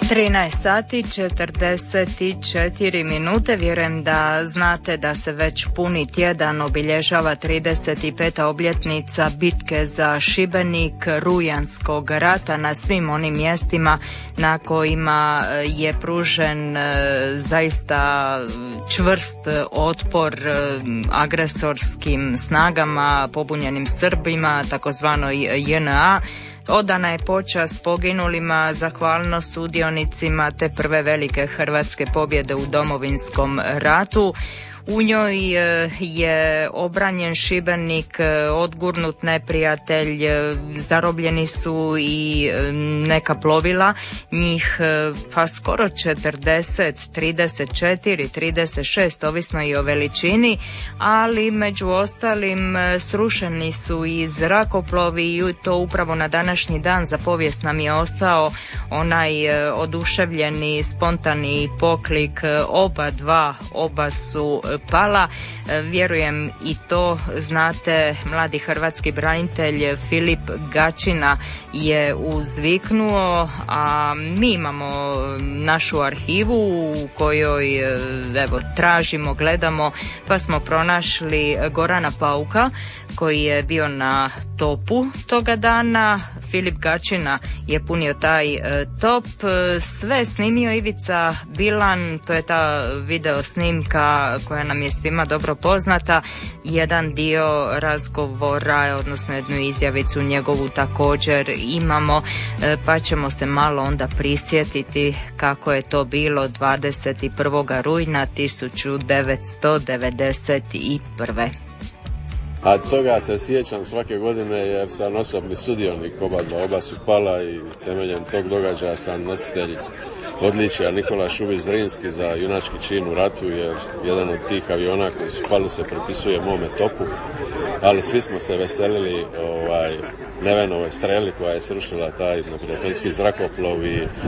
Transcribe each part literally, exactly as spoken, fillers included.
trinaest sati četrdeset četiri minute. Vjerujem da znate da se već puni tjedan obilježava trideset peta obljetnica bitke za Šibenik, Rujanskog rata, na svim onim mjestima na kojima je pružen zaista čvrst otpor agresorskim snagama, pobunjenim Srbima, takozvanoj J N A. Odana je počast poginulima, zahvalnost sudionicima te prve velike hrvatske pobjede u Domovinskom ratu. U njoj je obranjen Šibenik, odgurnut neprijatelj, zarobljeni su i neka plovila, njih pa skoro četrdeset, trideset četiri, trideset šest, ovisno i o veličini, ali među ostalim srušeni su i zrakoplovi i to upravo na današnji dan. Za povijest nam je ostao onaj oduševljeni, spontani poklik oba dva, oba su pala. Vjerujem i to znate, mladi hrvatski branitelj Filip Gačina je uzviknuo, a mi imamo našu arhivu u kojoj evo tražimo, gledamo, pa smo pronašli Gorana Pauka koji je bio na topu toga dana. Filip Gačina je punio taj e, top. Sve snimio Ivica Bilan, to je ta video snimka koja nam je svima dobro poznata. Jedan dio razgovora, odnosno jednu izjavicu njegovu također imamo, e, pa ćemo se malo onda prisjetiti kako je to bilo dvadeset prvog rujna tisuću devetsto devedeset prve. A toga se sjećam svake godine jer sam osobni sudionik oba dva, oba su pala i temeljem tog događaja sam nositelj odličja Nikola Šubić Zrinski za junački čin u ratu, jer jedan od tih aviona koji su pali se pripisuje mome topu, ali svi smo se veselili ovaj, Nevenovoj streli koja je srušila taj neprijateljski zrakoplov i e,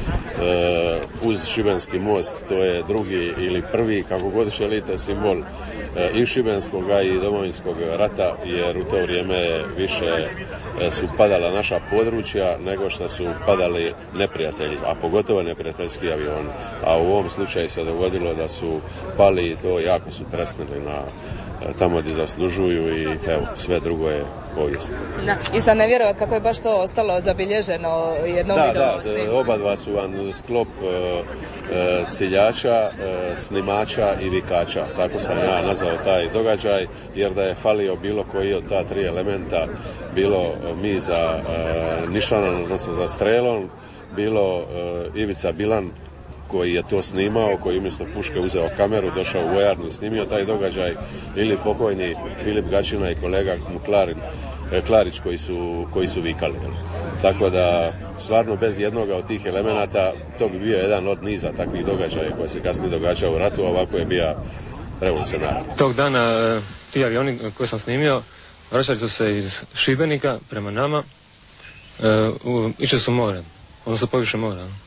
uz Šibenski most, to je drugi ili prvi, kako god želite, simbol e, i Šibenskog i Domovinskog rata, jer u to vrijeme više e, su padala naša područja nego što su padali neprijatelji, a pogotovo neprijateljski avioni. A u ovom slučaju se dogodilo da su pali i to jako su tresnili na tamo gdje zaslužuju i evo, sve drugo je povijest. Da, i sad ne vjerovati kako je baš to ostalo zabilježeno jednom da, videom. Da, da, oba dva su vam sklop e, e, ciljača, e, snimača i vikača. Tako sam ja nazvao taj događaj, jer da je falio bilo koji od ta tri elementa, bilo e, mi za e, nišanom, odnosno za strelom, bilo e, Ivica Bilan koji je to snimao, koji umjesto puške uzeo kameru, došao u vojarnu i snimio taj događaj, ili pokojni Filip Gačina i kolega Klarin, Klarić koji su, koji su vikali. Tako da, stvarno bez jednoga od tih elemenata, to bi bio jedan od niza takvih događaja koji se kasnije događao u ratu, a ovako je bio revolucionaran. Tog dana ti avioni koje sam snimio vraćali su se iz Šibenika prema nama, uh, išli su more, odnosno poviše mora.